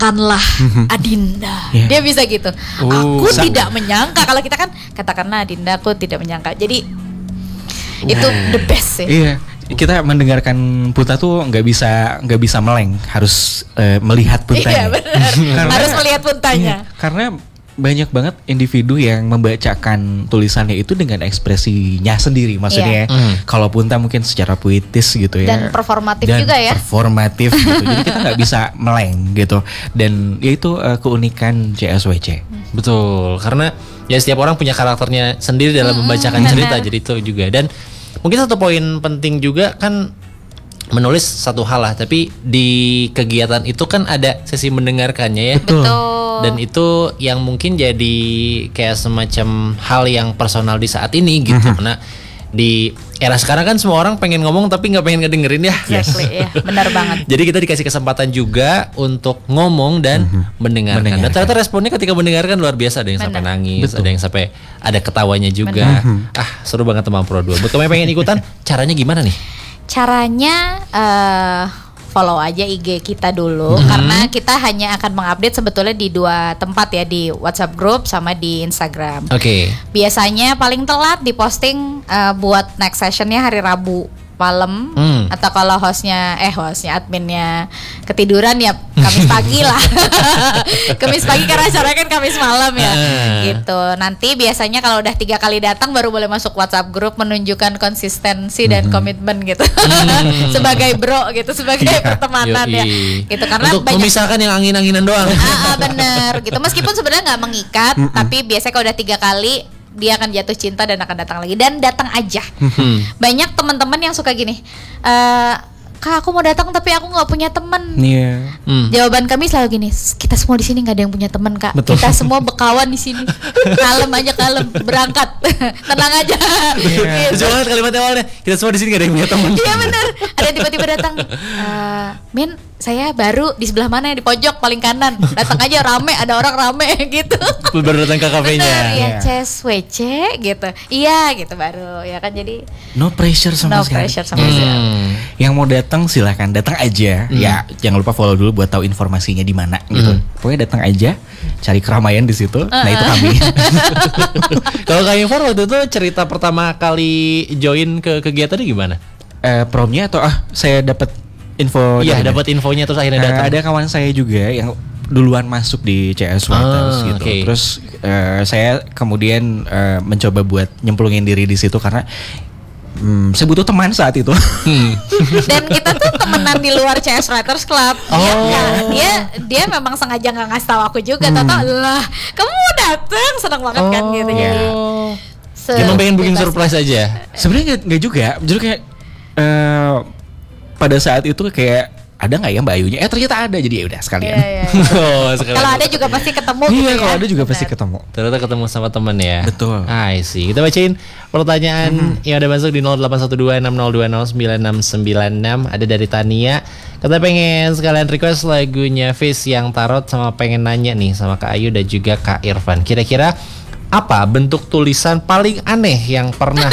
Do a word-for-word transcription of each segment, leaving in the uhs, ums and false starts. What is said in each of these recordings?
katakanlah Adinda, yeah. Dia bisa gitu. Uh, aku sama. Tidak menyangka, kalau kita kan katakanlah Adinda, aku tidak menyangka. Jadi uh. itu the best sih. Iya, kita mendengarkan Punta tuh nggak bisa nggak bisa meleng, harus uh, melihat Puntanya. Iya benar. Karena, harus melihat Puntanya. Iya, karena banyak banget individu yang membacakan tulisannya itu dengan ekspresinya sendiri, maksudnya. Yeah. Mm. Kalau Punta mungkin secara puitis gitu ya. Dan performatif dan juga ya. Performatif gitu. Jadi kita nggak bisa meleng gitu. Dan ya itu uh, keunikan C S W C. Betul, karena ya setiap orang punya karakternya sendiri dalam mm-hmm, membacakan benar. Cerita. Jadi itu juga. Dan mungkin satu poin penting juga kan, menulis satu hal lah, tapi di kegiatan itu kan ada sesi mendengarkannya ya. Betul. Dan itu yang mungkin jadi kayak semacam hal yang personal di saat ini gitu. Mm-hmm. Karena di era sekarang kan semua orang pengen ngomong tapi nggak pengen ngedengerin ya. Exactly, ya, benar banget. Jadi kita dikasih kesempatan juga untuk ngomong dan mm-hmm. mendengarkan. mendengarkan. Dan ternyata responnya ketika mendengarkan luar biasa. Ada yang benar. Sampai nangis, betul. Ada yang sampai ada ketawanya juga. Ah, seru banget teman Pro dua. Buat kamu yang pengen ikutan, caranya gimana nih? Caranya uh, follow aja I G kita dulu, mm-hmm. karena kita hanya akan mengupdate sebetulnya di dua tempat ya, di WhatsApp group sama di Instagram. Oke. Okay. Biasanya paling telat diposting uh, buat next sessionnya hari Rabu malam, hmm. atau kalau hostnya eh hostnya adminnya ketiduran ya Kamis pagi lah. Kamis pagi karena acaranya kan Kamis malam ya. Uh. Gitu. Nanti biasanya kalau udah tiga kali datang baru boleh masuk WhatsApp group, menunjukkan konsistensi dan hmm. komitmen gitu. Hmm. Sebagai bro gitu, sebagai yeah. pertemanan Yoi. Ya. Gitu karena untuk banyak, memisahkan yang angin-anginan doang. Ah, ah bener gitu. Meskipun sebenarnya nggak mengikat, mm-mm. tapi biasanya kalau udah tiga kali dia akan jatuh cinta dan akan datang lagi, dan datang aja. Hmm. Banyak teman-teman yang suka gini, e, Kak aku mau datang tapi aku nggak punya teman. Yeah. Hmm. Jawaban kami selalu gini, kita semua di sini nggak ada yang punya teman Kak. Betul. Kita semua bekawan di sini. Kalem aja, kalem, berangkat, tenang aja. Yeah. Gitu. Jangan kalimat awalnya, kita semua di sini nggak ada yang punya teman. Iya benar. Ada tiba-tiba datang, e, Min saya baru di sebelah mana, di pojok paling kanan. Datang aja, rame, ada orang rame gitu. Baru datang ke kafenya. Bener, ya, C S W C gitu. Iya gitu baru ya kan, jadi no pressure sama no sekali. pressure sama sekali. Hmm. Yang mau datang silahkan datang aja. Hmm. Ya jangan lupa follow dulu buat tahu informasinya di mana gitu. Hmm. Pokoknya datang aja, cari keramaian di situ. Uh-uh. Nah itu kami. Kalau Kak Infar waktu itu cerita pertama kali join ke kegiatannya gimana? Eh, promnya atau ah saya dapat info? Iya dapat infonya terus akhirnya datang. Uh, ada kawan saya juga yang duluan masuk di C S Waters oh, gitu. Okay. Terus uh, saya kemudian uh, mencoba buat nyemplungin diri di situ karena Hmm, saya butuh teman saat itu. Hmm. Dan kita tuh temenan di luar C S Writers Club. Oh. Dia, dia dia memang sengaja nggak ngasih tahu aku juga. Hmm. Tahu lah, kamu mau datang, senang banget oh. kan gitu. Yeah. Jadi se- emang pengen bikin surprise aja. Sebenarnya nggak juga, justru kayak uh, pada saat itu kayak ada nggak ya Mbak Ayunya? Eh ternyata ada, jadi ya udah sekalian. Yeah, yeah. oh, kalau ada juga pasti ketemu. Iya, gitu kalau ya? ada juga Benar. Pasti ketemu. Ternyata ketemu sama teman ya. Betul. I see. Kita bacain pertanyaan mm-hmm. yang ada masuk di nol delapan satu dua enam nol dua nol sembilan enam sembilan enam. Ada dari Tania. Kata pengen sekalian request lagunya Fish yang Tarot, sama pengen nanya nih sama Kak Ayu dan juga Kak Irfan. Kira-kira apa bentuk tulisan paling aneh yang pernah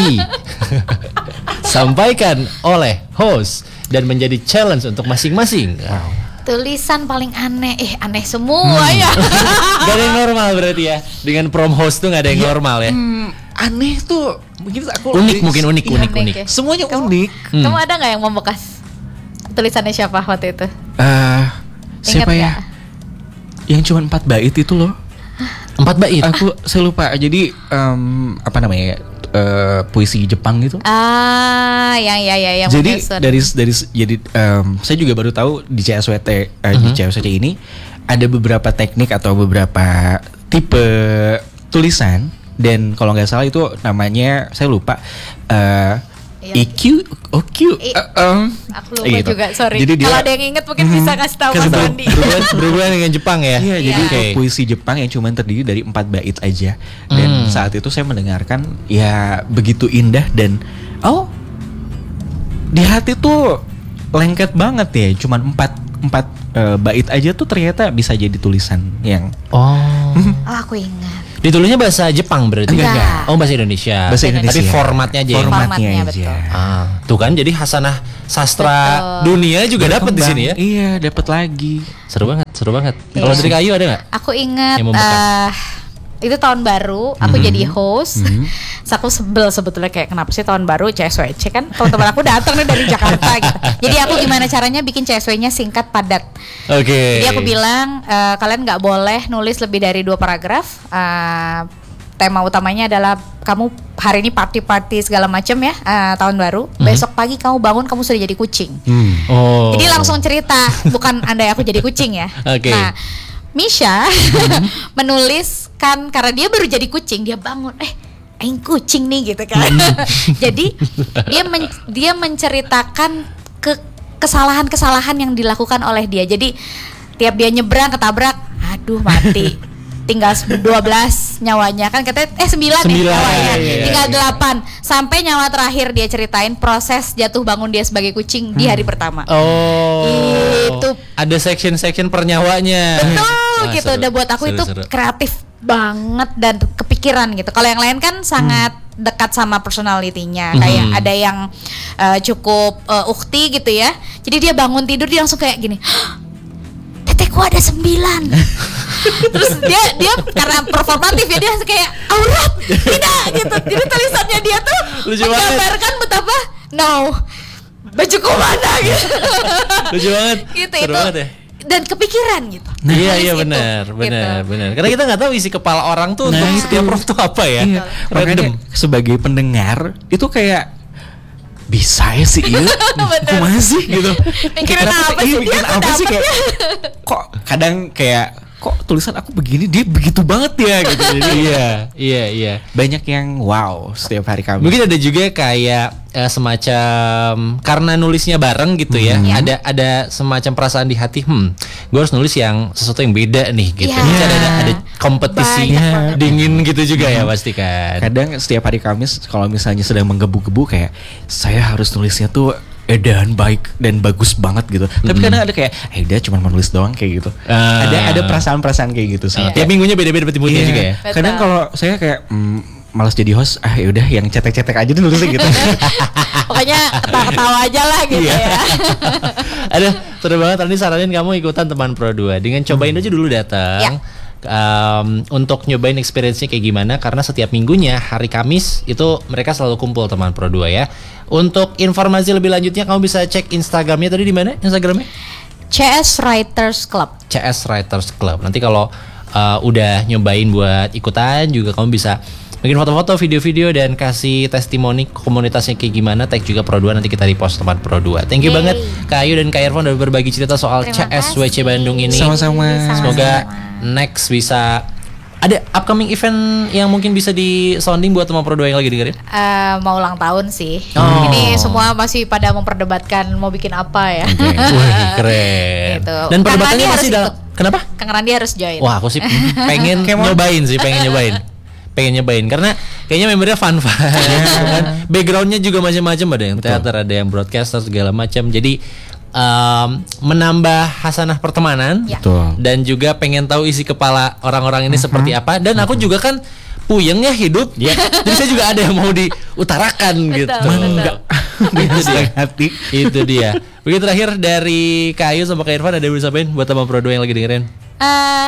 disampaikan oleh host dan menjadi challenge untuk masing-masing? Wow. Tulisan paling aneh, eh aneh semua hmm. ya. Gak ada yang normal berarti ya. Dengan prom host tuh gak ada yang ya, normal ya. Hmm, aneh tuh mungkin aku unik, mungkin unik, unik, aneh, unik. Ya. Semuanya kamu, unik. Hmm. Kamu ada nggak yang membekas? Tulisannya siapa waktu itu? Uh, siapa ya? Gak? Yang cuma empat bait itu loh. Empat bait? Aku saya lupa. Jadi um, apa namanya? Uh, puisi Jepang gitu. Ah, yang ya ya yang jadi menyusun. dari dari jadi um, saya juga baru tahu di C S W T uh, uh-huh. di C S W T ini ada beberapa teknik atau beberapa tipe tulisan, dan kalau nggak salah itu namanya saya lupa uh, I Q, O Q. I, uh, um, aku lupa gitu. Juga, sorry. Kalau ada yang inget mungkin hmm, bisa kasih tahu Mas Andi. Berhubungan dengan Jepang ya. Iya, jadi okay. itu puisi Jepang yang cuma terdiri dari empat bait aja. Dan hmm. saat itu saya mendengarkan ya begitu indah dan oh di hati tuh lengket banget ya. Cuma empat empat uh, bait aja tuh ternyata bisa jadi tulisan yang oh. Oh aku ingat. Ditulisnya bahasa Jepang berarti? Enggak. Enggak. Oh bahasa Indonesia. Bahasa Indonesia. Tapi formatnya aja. Formatnya, Formatnya, aja. betul. Ah, tuh kan jadi hasanah sastra Betul. dunia juga dapat di sini ya. Iya, dapat lagi. Seru banget, seru banget. Iya. Kalau dari Kayu ada nggak? Aku ingat Yang membekas. eh, itu tahun baru, aku Mhm. jadi host. Mhm. Terus aku sebel sebetulnya kayak kenapa sih tahun baru C S W C kan teman-teman aku datang nih dari Jakarta gitu. Jadi aku gimana caranya bikin C S W-nya singkat padat. Oke. Jadi aku bilang eh, kalian nggak boleh nulis lebih dari dua paragraf. Eh, tema utamanya adalah kamu hari ini party-party segala macam ya eh, tahun baru. Besok pagi kamu bangun kamu sudah jadi kucing. Hmm. Oh. Jadi langsung cerita, bukan andai aku jadi kucing ya. Oke. Nah, Misha menuliskan karena dia baru jadi kucing, dia bangun, eh, aing kucing nih gitu kan. Jadi dia men- dia menceritakan ke kesalahan-kesalahan yang dilakukan oleh dia. Jadi tiap dia nyebrang ketabrak, aduh mati. Tinggal dua belas nyawanya kan katanya eh sembilan ya Sembilan, nyawanya. iya, iya, Tinggal iya. delapan sampai nyawa terakhir dia ceritain proses jatuh bangun dia sebagai kucing di hari pertama. Oh. Itu. Ada section-section pernyawanya. Betul Wah, gitu. seru. Udah buat aku Seru, itu seru. kreatif banget dan kepikiran gitu. Kalau yang lain kan sangat dekat sama personalitinya. Kayak Mhm. ada yang uh, cukup uh, ukti gitu ya. Jadi dia bangun tidur dia langsung kayak gini. Teteku ada sembilan. Terus dia dia karena performatif ya dia langsung kayak aurat tidak gitu. Jadi tulisannya dia tuh Lucu banget. menggambarkan betapa no bajuku mana gitu. Lucu banget. Gitu Seru itu. banget ya. Dan kepikiran gitu. Nah, iya Nulis iya itu, benar, gitu. benar, benar. Karena kita nggak tahu isi kepala orang tuh Nah, untuk itu. setiap prompt tuh apa ya. Iya. Makanya sebagai pendengar itu kayak bisa ya sih iya. Bener. Kumaha sih gitu. Mikirin Kenapa apa iya, sih mikirin dia apa sih kayak kok kadang kayak kok tulisan aku begini dia begitu banget ya gitu. Jadi Iya, iya, iya. banyak yang wow setiap hari kami. Mungkin ada juga kayak eh, semacam karena nulisnya bareng gitu ya. Hmm. Ada ada semacam perasaan di hati, hmm, gue harus nulis yang sesuatu yang beda nih gitu. Iya. Jadi ada ada kompetisi Banyak banget. dingin gitu juga ya pasti kan. Kadang setiap hari Kamis kalau misalnya sedang menggebu-gebu kayak saya harus nulisnya tuh edan baik dan bagus banget gitu. Tapi kadang ada kayak, eh udah cuma menulis doang kayak gitu. Ah. Ada ada perasaan-perasaan kayak gitu sih. Iya. Tiap minggunya beda-beda berarti moodnya Iya. juga ya. Betul. Kadang kalau saya kayak mm, malas jadi host, ah ya udah yang cetek-cetek aja deh nulisnya gitu. Pokoknya ketawa-ketawa aja lah gitu Iya. ya. Aduh, seru banget tadi saranin kamu ikutan teman Pro dua. Dengan cobain aja dulu datang. Ya. Um, untuk nyobain experience-nya kayak gimana karena setiap minggunya hari Kamis itu mereka selalu kumpul teman Pro dua ya. Untuk informasi lebih lanjutnya kamu bisa cek Instagramnya tadi di mana? Instagramnya? C S Writers Club. C S Writers Club. Nanti kalau uh, udah nyobain buat ikutan juga kamu bisa bikin foto-foto, video-video dan kasih testimoni komunitasnya kayak gimana. Tag juga Pro dua, nanti kita repost teman Pro dua. Thank you Yeay. banget Kak Ayu dan Kak Irfan udah berbagi cerita soal Terima C S W C kasih. Bandung ini. Sama-sama. Semoga next bisa ada upcoming event yang mungkin bisa di sounding buat teman Pro dua yang lagi dengerin. Eh, mau ulang tahun sih. Oh. Ini semua masih pada memperdebatkan mau bikin apa ya. Wih, keren. Gitu. Dan Kang perdebatannya Randi masih harus dalam. ikut. Kenapa? Kang Randi harus join. Wah, aku sih pengen nyobain sih, pengen nyobain. Pengen nyobain karena kayaknya membernya fun fun kan. Backgroundnya juga macam-macam, ada yang teater, ada yang broadcaster segala macam. Jadi um, menambah hasanah pertemanan Ya. Betul. dan juga pengen tahu isi kepala orang-orang ini seperti apa. Dan aku juga kan puyeng ya hidup. Jadi saya juga ada yang mau diutarakan gitu. betul. Enggak. Itu dia. hati. Itu dia. Begitu terakhir dari Kak Ayu sama Kak Irfan ada yang bisa sampaikan buat teman Pro dua yang lagi dengerin. Eh,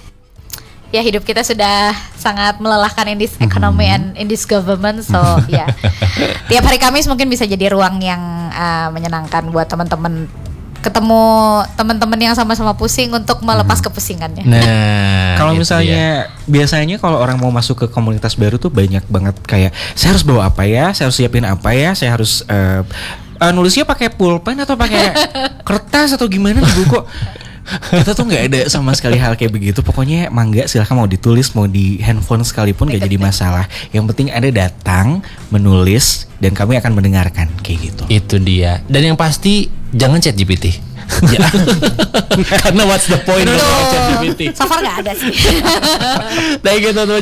ya hidup kita sudah sangat melelahkan in this economy and in this government, so ya tiap hari Kamis mungkin bisa jadi ruang yang uh, menyenangkan buat teman-teman ketemu teman-teman yang sama-sama pusing untuk melepas kepusingannya. Nah, Kalau itu misalnya biasanya kalau orang mau masuk ke komunitas baru tuh banyak banget kayak saya harus bawa apa ya, saya harus siapin apa ya, saya harus eh, eh, nulisnya pakai pulpen atau pakai kertas atau gimana di buku. Kita tuh nggak ada sama sekali hal kayak begitu. Pokoknya mangga silahkan mau ditulis mau di handphone sekalipun gak jadi masalah. Yang penting ada datang menulis dan kami akan mendengarkan kayak gitu. Itu dia. Dan yang pasti jangan chat G P T. Ya. Karena what's the point of chat G P T? So far nggak ada sih. Nah, gitu teman